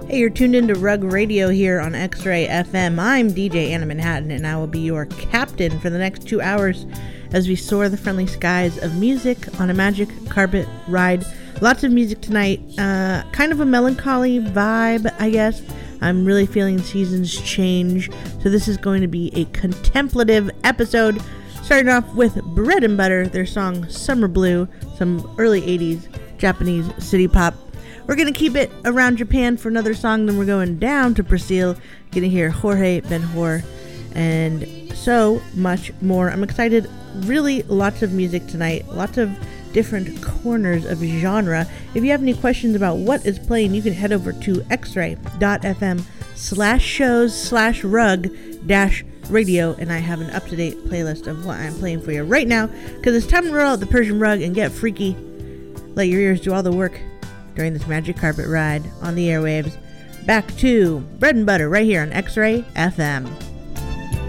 Hey, you're tuned into Rug Radio here on X-Ray FM. I'm DJ Anna Manhattan, and I will be your captain for the next 2 hours as we soar the friendly skies of music on a magic carpet ride. Lots of music tonight. Kind of a melancholy vibe, I guess. I'm really feeling seasons change, so this is going to be a contemplative episode. Starting off with Bread and Butter, their song Summer Blue, some early 80s Japanese city pop. We're going to keep it around Japan for another song, then we're going down to Brazil, going to hear Jorge Ben-Hur, and so much more. I'm excited. Really lots of music tonight, lots of different corners of genre. If you have any questions about what is playing, you can head over to xray.fm/shows/rug-radio, and I have an up-to-date playlist of what I'm playing for you right now, because it's time to roll out the Persian rug and get freaky. Let your ears do all the work during this magic carpet ride on the airwaves. Back to Bread and Butter right here on X-Ray FM.